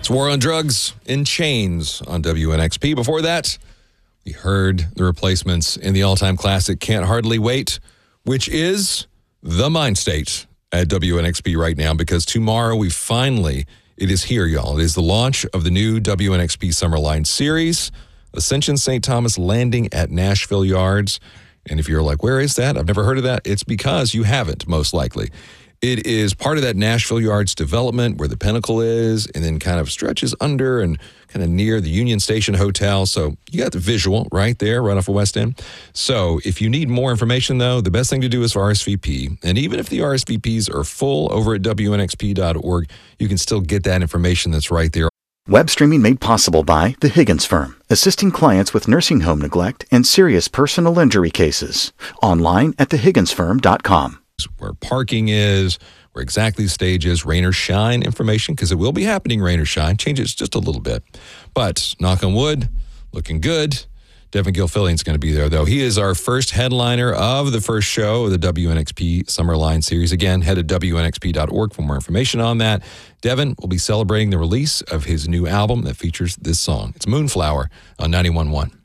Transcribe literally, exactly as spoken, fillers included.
It's War on Drugs in Chains on W N X P. Before that, we heard the replacements in the all-time classic Can't Hardly Wait, which is the mind state at W N X P right now, because tomorrow we finally, it is here, y'all. It is the launch of the new W N X P Summerline Series, Ascension Saint Thomas landing at Nashville Yards. And if you're like, where is that? I've never heard of that. It's because you haven't, most likely. It is part of that Nashville Yards development where the Pinnacle is, and then kind of stretches under and kind of near the Union Station Hotel. So you got the visual right there, right off of West End. So if you need more information, though, the best thing to do is R S V P. And even if the R S V Ps are full over at W N X P dot org, you can still get that information that's right there. Web streaming made possible by The Higgins Firm, assisting clients with nursing home neglect and serious personal injury cases. Online at the higgins firm dot com. Where parking is, where exactly the stage is, rain or shine information, because it will be happening, rain or shine. Change it just a little bit. But knock on wood, looking good. Devin Gilfillian's going to be there, though. He is our first headliner of the first show of the W N X P Summerline Series. Again, head to W N X P dot org for more information on that. Devin will be celebrating the release of his new album that features this song. It's Moonflower on ninety-one point one.